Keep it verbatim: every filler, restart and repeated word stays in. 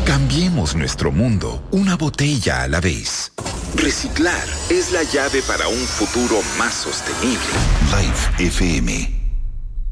Cambiemos nuestro mundo una botella a la vez. Reciclar es la llave para un futuro más sostenible. Life F M